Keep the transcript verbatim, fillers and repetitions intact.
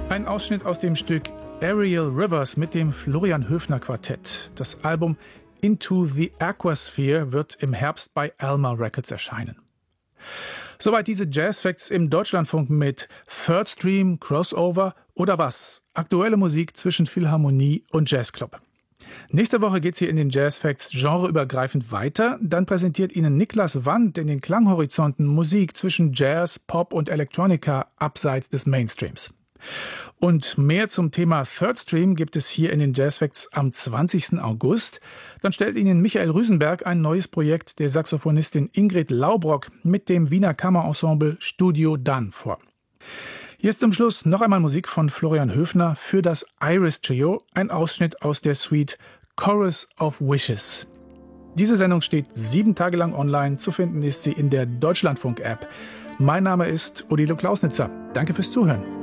Ein Ausschnitt aus dem Stück Aerial Rivers mit dem Florian Höfner Quartett. Das Album Into the Aquasphere wird im Herbst bei Alma Records erscheinen. Soweit diese Jazz Facts im Deutschlandfunk mit Third Stream, Crossover oder was? Aktuelle Musik zwischen Philharmonie und Jazzclub. Nächste Woche geht's hier in den Jazz Facts genreübergreifend weiter. Dann präsentiert Ihnen Niklas Wandt in den Klanghorizonten Musik zwischen Jazz, Pop und Electronica abseits des Mainstreams. Und mehr zum Thema Third Stream gibt es hier in den Jazz Facts am zwanzigsten August. Dann stellt Ihnen Michael Rüsenberg ein neues Projekt der Saxophonistin Ingrid Laubrock mit dem Wiener Kammerensemble Studio Dan vor. Hier ist zum Schluss noch einmal Musik von Florian Höfner für das Iris Trio, ein Ausschnitt aus der Suite Chorus of Wishes. Diese Sendung steht sieben Tage lang online, zu finden ist sie in der Deutschlandfunk-App. Mein Name ist Odilo Klausnitzer. Danke fürs Zuhören.